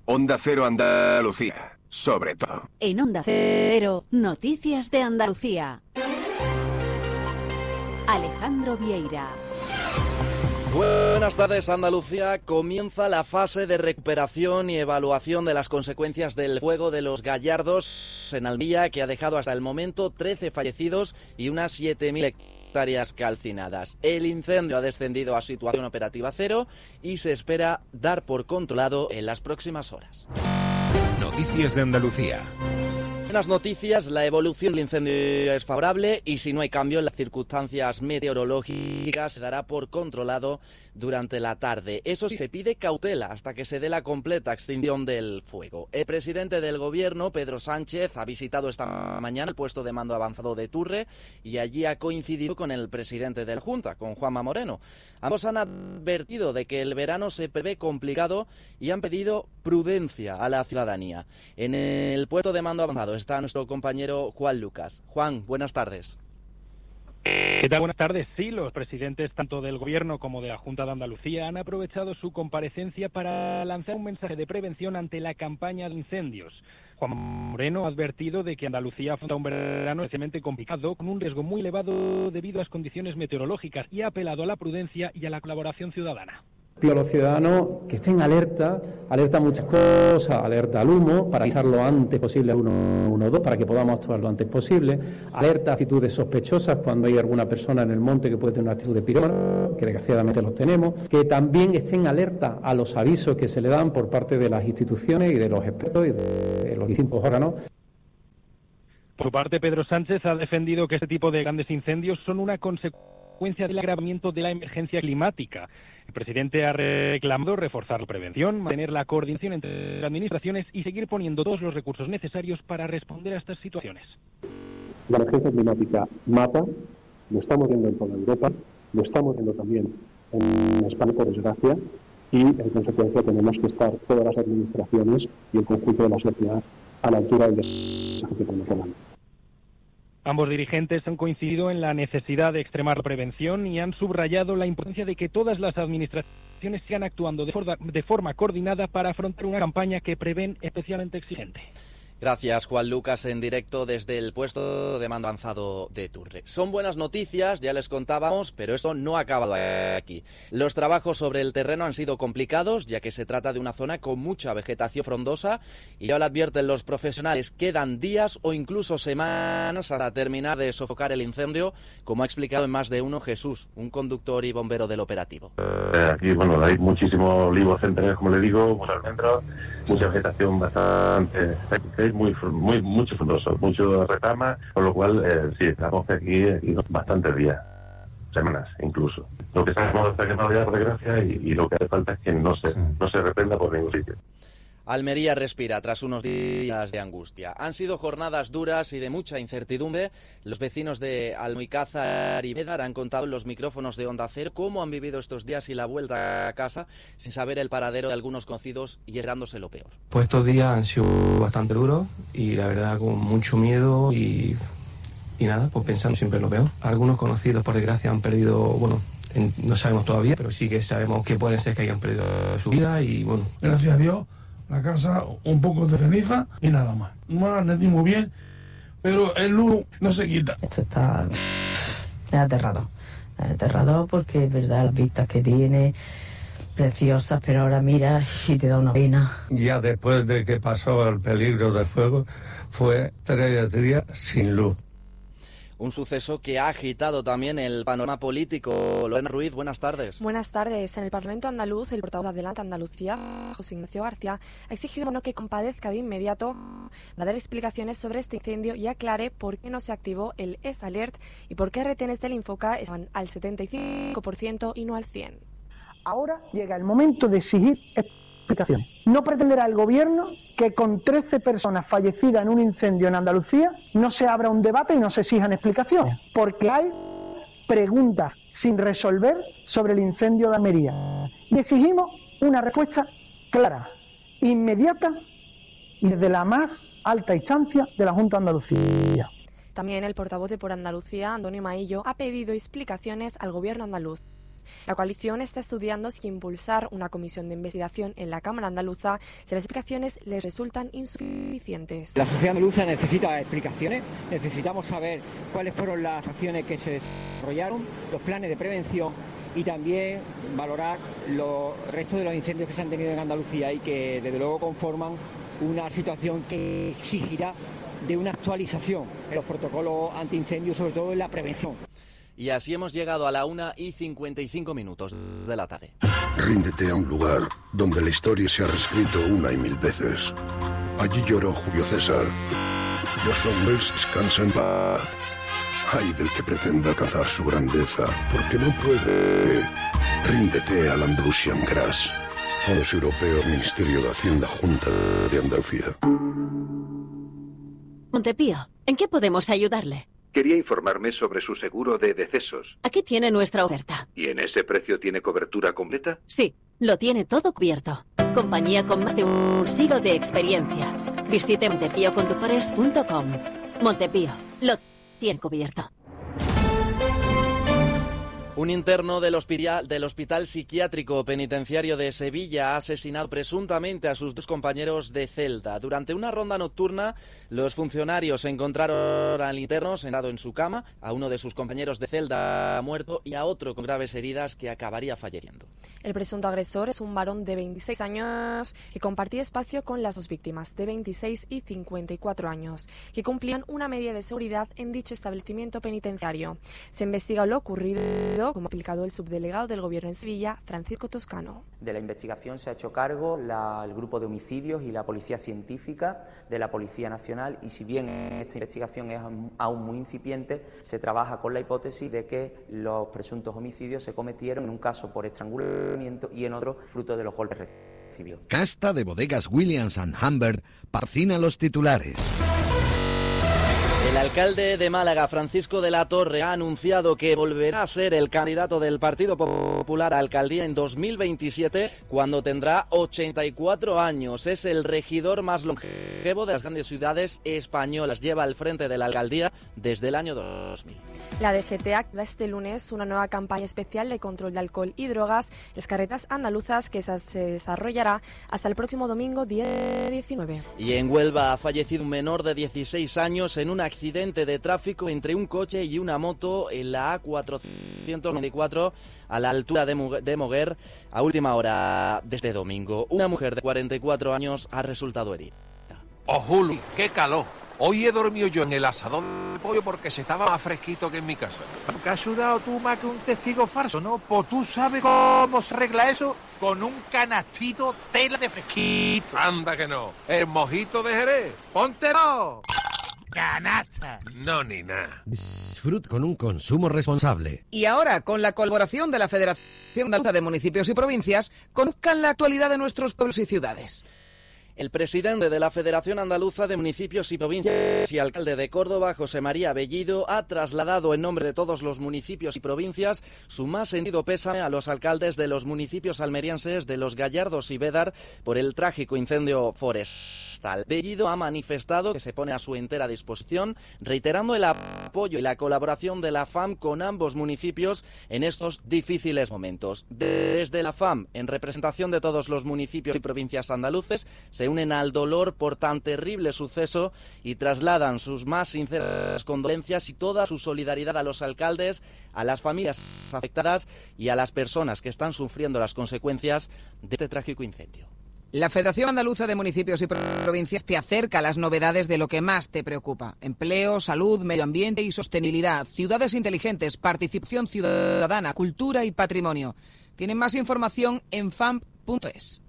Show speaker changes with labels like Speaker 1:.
Speaker 1: Onda Cero Andalucía, sobre todo.
Speaker 2: En Onda Cero, noticias de Andalucía. Alejandro Vieira.
Speaker 3: Buenas tardes, Andalucía. Comienza la fase de recuperación y evaluación de las consecuencias del fuego de los Gallardos en Almilla, que ha dejado hasta el momento 13 fallecidos y unas 7.000 hectáreas calcinadas. El incendio ha descendido a situación operativa cero y se espera dar por controlado en las próximas horas.
Speaker 4: Noticias de Andalucía.
Speaker 3: Buenas noticias, la evolución del incendio es favorable y si no hay cambio en las circunstancias meteorológicas se dará por controlado durante la tarde. Eso sí, se pide cautela hasta que se dé la completa extinción del fuego. El presidente del gobierno, Pedro Sánchez, ha visitado esta mañana el puesto de mando avanzado de Turre y allí ha coincidido con el presidente de la Junta, con Juanma Moreno. Ambos han advertido de que el verano se prevé complicado y han pedido prudencia a la ciudadanía. En el puesto de mando avanzado está nuestro compañero Juan Lucas. Juan, buenas tardes.
Speaker 5: ¿Qué tal? Buenas tardes. Sí, los presidentes tanto del Gobierno como de la Junta de Andalucía han aprovechado su comparecencia para lanzar un mensaje de prevención ante la campaña de incendios. Juan Moreno ha advertido de que Andalucía afronta un verano especialmente complicado, con un riesgo muy elevado debido a las condiciones meteorológicas, y ha apelado a la prudencia y a la colaboración ciudadana.
Speaker 6: Pido a los ciudadanos que estén alerta a muchas cosas, alerta al humo, para avisar lo antes posible al 112, para que podamos actuar lo antes posible, alerta a actitudes sospechosas cuando hay alguna persona en el monte que puede tener una actitud de pirómano, que desgraciadamente los tenemos, que también estén alerta a los avisos que se le dan por parte de las instituciones y de los expertos y de los distintos órganos.
Speaker 5: Por su parte, Pedro Sánchez ha defendido que este tipo de grandes incendios son una consecuencia del agravamiento de la emergencia climática. El presidente ha reclamado reforzar la prevención, mantener la coordinación entre administraciones y seguir poniendo todos los recursos necesarios para responder a estas situaciones.
Speaker 7: La emergencia climática mata, lo estamos viendo en toda Europa, lo estamos viendo también en España, por desgracia, y en consecuencia tenemos que estar todas las administraciones y el conjunto de la sociedad a la altura del desafío que tenemos delante.
Speaker 5: Ambos dirigentes han coincidido en la necesidad de extremar la prevención y han subrayado la importancia de que todas las administraciones sigan actuando de forma coordinada para afrontar una campaña que prevén especialmente exigente.
Speaker 3: Gracias, Juan Lucas, en directo desde el puesto de mando avanzado de Turre. Son buenas noticias, ya les contábamos, pero eso no ha acabado aquí. Los trabajos sobre el terreno han sido complicados, ya que se trata de una zona con mucha vegetación frondosa, y ya lo advierten los profesionales, quedan días o incluso semanas para terminar de sofocar el incendio, como ha explicado en más de uno Jesús, un conductor y bombero del operativo.
Speaker 8: Aquí, bueno, hay muchísimos olivos centenarios, como le digo, por el centro, mucha vegetación bastante... mucho frondoso, mucho retama, con lo cual sí, estamos aquí bastantes días, semanas incluso. Lo que sabemos está quemado ya, por desgracia, y lo que hace falta es que no se reprenda por ningún sitio.
Speaker 3: Almería respira tras unos días de angustia. Han sido jornadas duras y de mucha incertidumbre. Los vecinos de Almuicázar y Bédar han contado en los micrófonos de Onda Cero cómo han vivido estos días y la vuelta a casa sin saber el paradero de algunos conocidos y esperándose lo peor.
Speaker 9: Pues estos días han sido bastante duros y la verdad con mucho miedo y nada, pues pensando siempre en lo peor. Algunos conocidos, por desgracia, han perdido, bueno, no sabemos todavía, pero sí que sabemos que pueden ser que hayan perdido su vida y bueno.
Speaker 10: Gracias a Dios. La casa un poco de ceniza y nada más. No la sentimos bien, pero el luz no se quita.
Speaker 11: Esto está aterrador porque es verdad las vistas que tiene, preciosas, pero ahora mira y te da una pena.
Speaker 12: Ya después de que pasó el peligro del fuego, fue 3 días sin luz.
Speaker 3: Un suceso que ha agitado también el panorama político. Lorena Ruiz, buenas tardes.
Speaker 13: Buenas tardes. En el Parlamento andaluz, el portavoz de Adelante Andalucía, José Ignacio García, ha exigido que compadezca de inmediato para dar explicaciones sobre este incendio y aclare por qué no se activó el ES-Alert y por qué retenes del Infoca estaban al 75% y no al 100%.
Speaker 14: Ahora llega el momento de exigir explicaciones. No pretenderá el Gobierno que con 13 personas fallecidas en un incendio en Andalucía no se abra un debate y no se exijan explicaciones, porque hay preguntas sin resolver sobre el incendio de Almería. Y exigimos una respuesta clara, inmediata y desde la más alta instancia de la Junta de Andalucía.
Speaker 13: También el portavoz de Por Andalucía, Antonio Maillo, ha pedido explicaciones al Gobierno andaluz. La coalición está estudiando si impulsar una comisión de investigación en la Cámara andaluza si las explicaciones les resultan insuficientes.
Speaker 15: La sociedad andaluza necesita explicaciones, necesitamos saber cuáles fueron las acciones que se desarrollaron, los planes de prevención y también valorar los restos de los incendios que se han tenido en Andalucía y que desde luego conforman una situación que exigirá de una actualización en los protocolos antiincendios, sobre todo en la prevención.
Speaker 3: Y así hemos llegado a la 1:55 de la tarde.
Speaker 16: Ríndete a un lugar donde la historia se ha reescrito una y mil veces. Allí lloró Julio César. Los hombres descansan en paz. Ay del que pretenda alcanzar su grandeza, porque no puede. Ríndete al Andalusian Crash. Fondos Europeos, Ministerio de Hacienda, Junta de Andalucía.
Speaker 17: Montepío, ¿en qué podemos ayudarle?
Speaker 18: Quería informarme sobre su seguro de decesos.
Speaker 17: Aquí tiene nuestra oferta.
Speaker 18: ¿Y en ese precio tiene cobertura completa?
Speaker 17: Sí, lo tiene todo cubierto. Compañía con más de un siglo de experiencia. Visite montepíoconductores.com. Montepío, lo tiene cubierto.
Speaker 3: Un interno del Hospital Psiquiátrico Penitenciario de Sevilla ha asesinado presuntamente a sus dos compañeros de celda. Durante una ronda nocturna, los funcionarios encontraron al interno sentado en su cama, a uno de sus compañeros de celda muerto y a otro con graves heridas que acabaría falleciendo.
Speaker 13: El presunto agresor es un varón de 26 años que compartía espacio con las dos víctimas, de 26 y 54 años, que cumplían una medida de seguridad en dicho establecimiento penitenciario. Se investiga lo ocurrido, como ha explicado el subdelegado del Gobierno en Sevilla, Francisco Toscano.
Speaker 19: De la investigación se ha hecho cargo el grupo de homicidios y la Policía Científica de la Policía Nacional, y si bien esta investigación es aún muy incipiente, se trabaja con la hipótesis de que los presuntos homicidios se cometieron en un caso por estrangulamiento y en otro fruto de los golpes recibidos.
Speaker 20: Casta de Bodegas Williams & Humbert patrocina los titulares.
Speaker 3: El alcalde de Málaga, Francisco de la Torre, ha anunciado que volverá a ser el candidato del Partido Popular a alcaldía en 2027, cuando tendrá 84 años. Es el regidor más longevo de las grandes ciudades españolas. Lleva al frente de la alcaldía desde el año 2000.
Speaker 13: La DGT activa este lunes una nueva campaña especial de control de alcohol y drogas en las carreteras andaluzas, que se desarrollará hasta el próximo domingo, día 19.
Speaker 3: Y en Huelva ha fallecido un menor de 16 años en un accidente de tráfico entre un coche y una moto en la A494 a la altura de Moguer a última hora de este domingo. Una mujer de 44 años ha resultado herida.
Speaker 21: ¡Oh, Juli, qué calor! Hoy he dormido yo en el asadón de pollo porque se estaba más fresquito que en mi casa.
Speaker 22: ¿Qué has sudado tú más que un testigo falso, no? Pues tú sabes cómo se arregla eso con un canastito tela de fresquito.
Speaker 21: Anda que no. El mojito de Jerez.
Speaker 22: ¡Póntelo! ¡Canasta!
Speaker 21: No, ni nada.
Speaker 20: Disfrut con un consumo responsable.
Speaker 23: Y ahora, con la colaboración de la Federación Andaluza de Municipios y Provincias, conozcan la actualidad de nuestros pueblos y ciudades.
Speaker 3: El presidente de la Federación Andaluza de Municipios y Provincias y alcalde de Córdoba, José María Bellido, ha trasladado en nombre de todos los municipios y provincias su más sentido pésame a los alcaldes de los municipios almerienses de Los Gallardos y Bédar por el trágico incendio forestal. Bellido ha manifestado que se pone a su entera disposición, reiterando el apoyo y la colaboración de la FAM con ambos municipios en estos difíciles momentos. Desde la FAM, en representación de todos los municipios y provincias andaluces, se unen al dolor por tan terrible suceso y trasladan sus más sinceras condolencias y toda su solidaridad a los alcaldes, a las familias afectadas y a las personas que están sufriendo las consecuencias de este trágico incendio.
Speaker 23: La Federación Andaluza de Municipios y Provincias te acerca a las novedades de lo que más te preocupa: empleo, salud, medio ambiente y sostenibilidad, ciudades inteligentes, participación ciudadana, cultura y patrimonio. Tienen más información en fam.es.